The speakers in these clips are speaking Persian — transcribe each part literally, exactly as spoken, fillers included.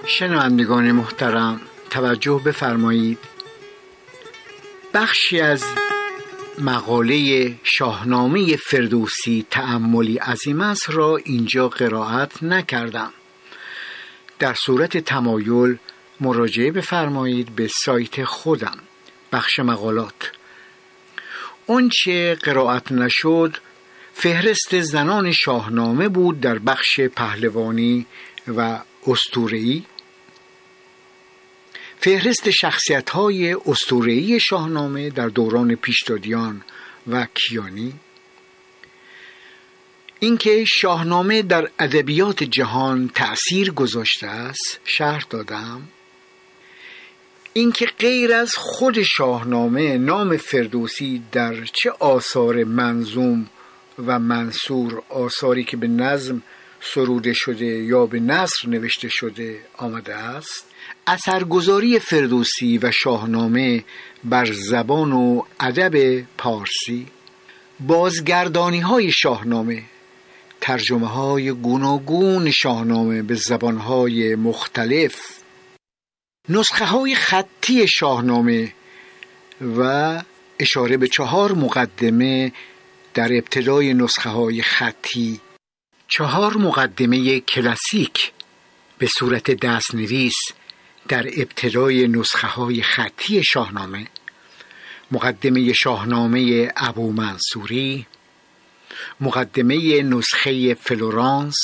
شنوندگان محترم توجه بفرمایید. بخشی از مقاله شاهنامه فردوسی تأملی عظیم است را اینجا قرائت نکردم. در صورت تمایل مراجعه بفرمایید به سایت خودم، بخش مقالات. اون چه قرائت نشد فهرست زنان شاهنامه بود در بخش پهلوانی و اسطوره‌ای. فهرست شخصیت‌های اسطوره‌ای شاهنامه در دوران پیشدادیان و کیانی. اینکه شاهنامه در ادبیات جهان تأثیر گذاشته است شرح دادم. اینکه غیر از خود شاهنامه نام فردوسی در چه آثار منظوم و منثور، آثاری که به نظم سروده شده یا به نثر نوشته شده آمده است، اثرگذاری فردوسی و شاهنامه بر زبان و ادب پارسی، بازگردانی های شاهنامه، ترجمه های گوناگون شاهنامه به زبان های مختلف، نسخه های خطی شاهنامه و اشاره به چهار مقدمه در ابتدای نسخه های خطی، چهار مقدمه کلاسیک به صورت دستنویس در ابتدای نسخه های خطی شاهنامه، مقدمه شاهنامه ابو منصوری، مقدمه نسخه فلورانس،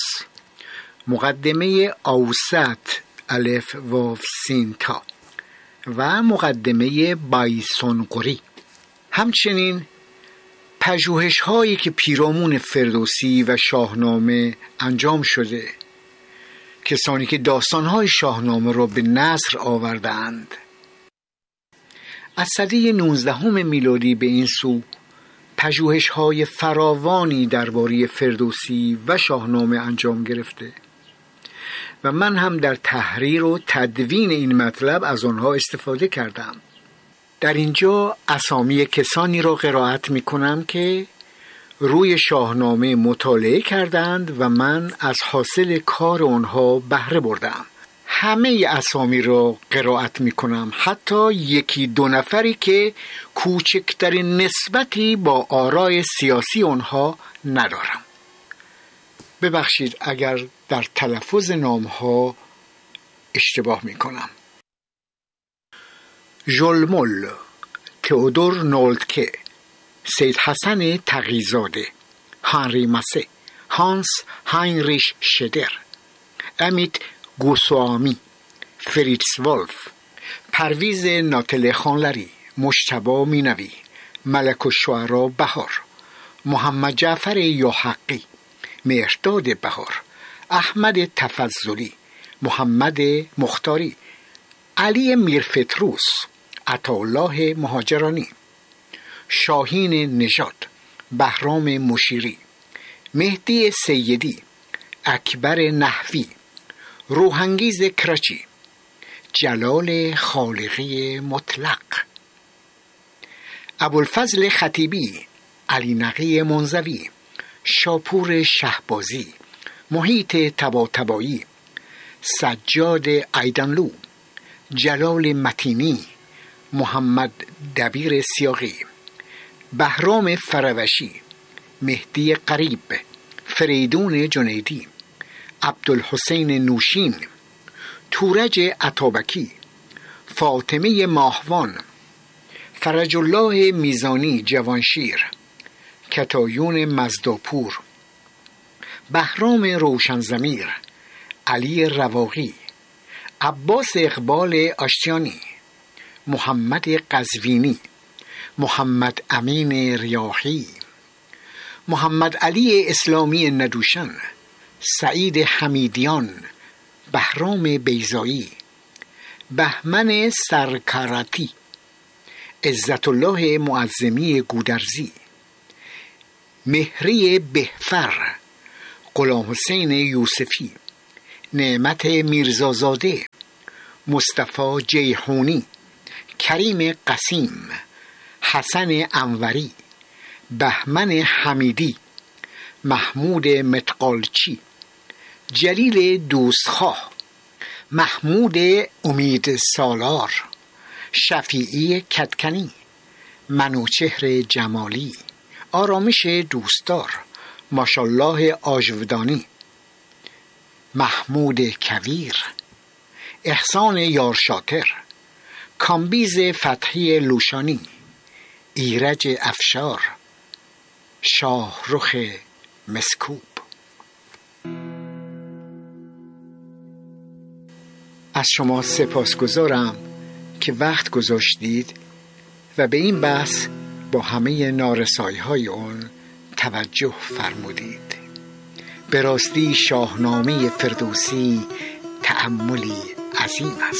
مقدمه اوسط الف واو سین تا و مقدمه بایسونقری. همچنین پژوهش هایی که پیرامون فردوسی و شاهنامه انجام شده، کسانی که داستان های شاهنامه را به نثر آوردند. از سده نوزدهم میلادی به این سو پژوهش های فراوانی درباره فردوسی و شاهنامه انجام گرفته و من هم در تحریر و تدوین این مطلب از آنها استفاده کردم. در اینجا اسامی کسانی را قرائت می کنم که روی شاهنامه مطالعه کردند و من از حاصل کار آنها بهره بردم. همه اسامی را قرائت می کنم، حتی یکی دو نفری که کوچکترین نسبتی با آرای سیاسی آنها ندارم. ببخشید اگر در تلفظ نامها اشتباه می کنم. ژولمول، تئودور نولتکه، سید حسن تقی‌زاده، هنری ماسه، هانس هاینریش شدر، امیت گوسوامی، فریتز ولف، پرویز ناتل خانلری، مجتبی مینوی، ملک الشعرا بهار، محمد جعفر یاحقی، مهرداد بهار، احمد تفضلی، محمد مختاری، علی میرفتروس، عطاالله مهاجرانی، شاهین نژاد، بهرام مشیری، مهدی سیدی، اکبر نحوی، روحانگیز کرچی، جلال خالقی مطلق، ابوالفضل خطیبی، علی نقی منزوی، شاپور شهبازی، محیط طباطبایی، سجاد ایدنلو، جلال متینی، محمد دبیر سیاقی، بهرام فروشی، مهدی قریب، فریدون جنیدی، عبدالحسین نوشین، تورج عطابکی، فاطمه ماهوان، فرج الله میزانی جوانشیر، کتایون مزداپور، بهرام روشنضمیر، علی رواقی، عباس اقبال آشتیانی، محمد قزوینی، محمد امین ریاحی، محمد علی اسلامی ندوشن، سعید حمیدیان، بهرام بیضایی، بهمن سرکارتی، عزت الله معظمی گودرزی، مهری بهفر، غلام حسین یوسفی، نعمت میرزازاده، مصطفی جیحونی، کریم قسیم، حسن انوری، بهمن حمیدی، محمود متقالچی، جلیل دوستخواه، محمود امید سالار، شفیعی کدکنی، منوچهر جمالی، آرامش دوستدار، ماشالله آژودانی، محمود کویر، احسان یارشاتر، کامبیز فتحی لوشانی، ایرج افشار، شاهرخ مسکوب. از شما سپاسگزارم که وقت گذاشتید و به این بحث با همه نارسایی‌های اون توجه فرمودید. به راستی شاهنامه فردوسی تأملی عظیم است.